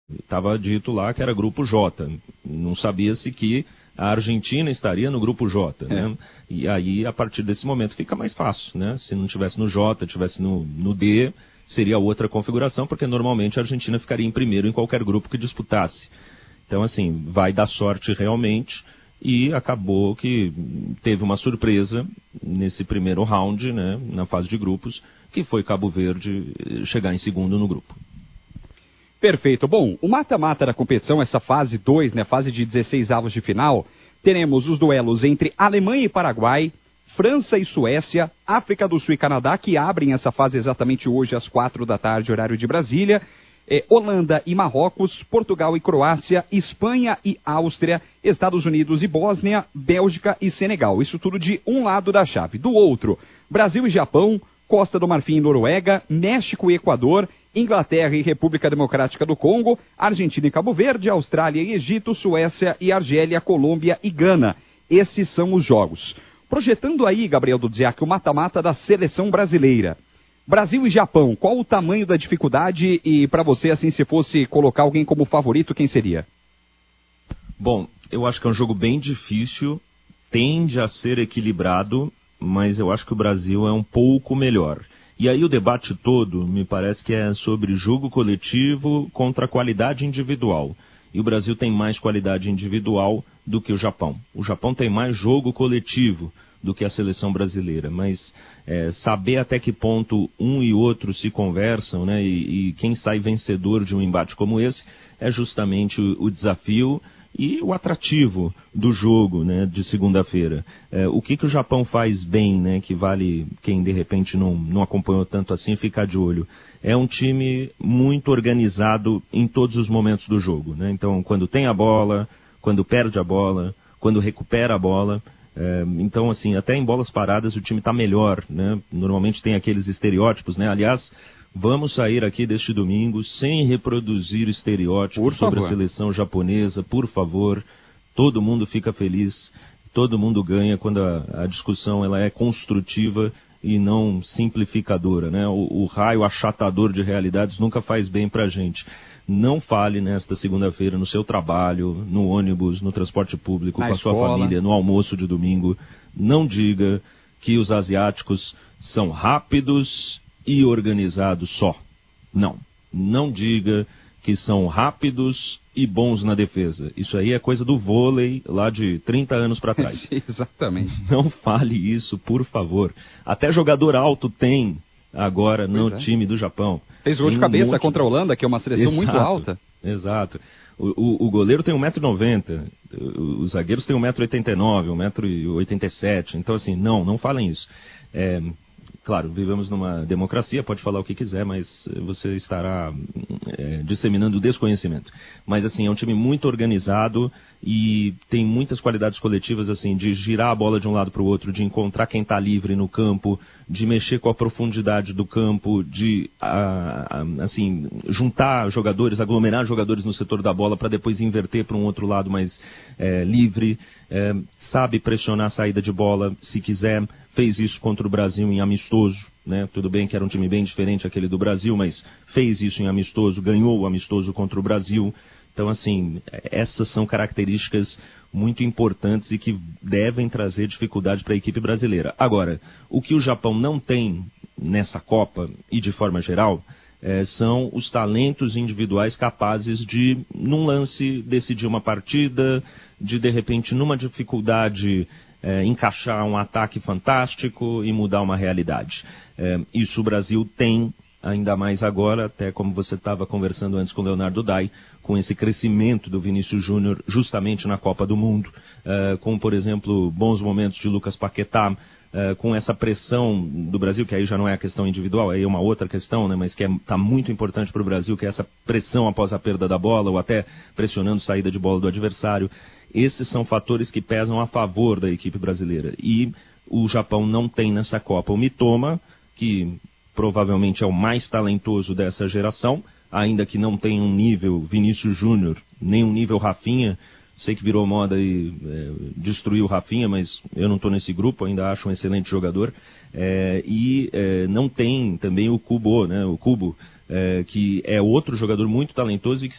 Estava dito lá que era grupo J. Não sabia-se que a Argentina estaria no grupo J, né? E aí, a partir desse momento, fica mais fácil, né? Se não tivesse no J, tivesse no D, seria outra configuração, porque normalmente a Argentina ficaria em primeiro em qualquer grupo que disputasse. Então, assim, vai dar sorte realmente, e acabou que teve uma surpresa nesse primeiro round, né? Na fase de grupos, que foi Cabo Verde chegar em segundo no grupo. Perfeito. Bom, o mata-mata da competição, essa fase 2, né, fase de 16 avos de final, teremos os duelos entre Alemanha e Paraguai, França e Suécia, África do Sul e Canadá, que abrem essa fase exatamente hoje às 4 da tarde, horário de Brasília, Holanda e Marrocos, Portugal e Croácia, Espanha e Áustria, Estados Unidos e Bósnia, Bélgica e Senegal. Isso tudo de um lado da chave. Do outro, Brasil e Japão, Costa do Marfim e Noruega, México e Equador, Inglaterra e República Democrática do Congo, Argentina e Cabo Verde, Austrália e Egito, Suécia e Argélia, Colômbia e Gana. Esses são os jogos. Projetando aí, Gabriel Dudziak, o mata-mata da seleção brasileira. Brasil e Japão, qual o tamanho da dificuldade e, para você, assim, se fosse colocar alguém como favorito, quem seria? Bom, eu acho que é um jogo bem difícil, tende a ser equilibrado, mas eu acho que o Brasil é um pouco melhor. E aí o debate todo, me parece que é sobre jogo coletivo contra qualidade individual. E o Brasil tem mais qualidade individual do que o Japão. O Japão tem mais jogo coletivo do que a seleção brasileira. Mas saber até que ponto um e outro se conversam, né, e quem sai vencedor de um embate como esse é justamente o desafio e o atrativo do jogo, né, de segunda-feira. O que o Japão faz bem, né, que vale quem de repente não acompanhou tanto assim ficar de olho. É um time muito organizado em todos os momentos do jogo, né? Então, quando tem a bola, quando perde a bola, quando recupera a bola. Então, assim, até em bolas paradas o time está melhor, né? Normalmente tem aqueles estereótipos, né? Aliás, vamos sair aqui deste domingo sem reproduzir estereótipos sobre a seleção japonesa, por favor. Todo mundo fica feliz, todo mundo ganha quando a discussão ela é construtiva e não simplificadora, né? O raio achatador de realidades nunca faz bem pra gente. Não fale nesta segunda-feira no seu trabalho, no ônibus, no transporte público, com a sua família, no almoço de domingo. Não diga que os asiáticos são rápidos e organizados só. Não diga que são rápidos e bons na defesa. Isso aí é coisa do vôlei lá de 30 anos para trás. Exatamente. Não fale isso, por favor. Até jogador alto tem agora no time do Japão. Fez gol de cabeça contra a Holanda, que é uma seleção muito alta. Exato. O goleiro tem 1,90 m, os zagueiros têm 1,89 m, 1,87 m. Então, assim, não falem isso. Claro, vivemos numa democracia, pode falar o que quiser, mas você estará disseminando desconhecimento. Mas, assim, é um time muito organizado e tem muitas qualidades coletivas, assim, de girar a bola de um lado para o outro, de encontrar quem está livre no campo, de mexer com a profundidade do campo, de, assim, juntar jogadores, aglomerar jogadores no setor da bola para depois inverter para um outro lado mais livre, sabe pressionar a saída de bola, se quiser. Fez isso contra o Brasil em amistoso, né? Tudo bem que era um time bem diferente aquele do Brasil, mas fez isso em amistoso, ganhou o amistoso contra o Brasil. Então, assim, essas são características muito importantes e que devem trazer dificuldade para a equipe brasileira. Agora, o que o Japão não tem nessa Copa, e de forma geral, são os talentos individuais capazes de, num lance, decidir uma partida, de repente, numa dificuldade, encaixar um ataque fantástico e mudar uma realidade. Isso o Brasil tem, ainda mais agora, até como você estava conversando antes com o Leonardo Dai, com esse crescimento do Vinícius Júnior justamente na Copa do Mundo, com, por exemplo, bons momentos de Lucas Paquetá, com essa pressão do Brasil, que aí já não é a questão individual, aí é uma outra questão, né, mas que está muito importante para o Brasil, que é essa pressão após a perda da bola, ou até pressionando saída de bola do adversário. Esses são fatores que pesam a favor da equipe brasileira. E o Japão não tem nessa Copa o Mitoma, que provavelmente é o mais talentoso dessa geração, ainda que não tenha um nível Vinícius Júnior, nem um nível Rafinha. Sei que virou moda e destruiu o Rafinha, mas eu não estou nesse grupo, ainda acho um excelente jogador. Não tem também o Kubo, né, que é outro jogador muito talentoso e que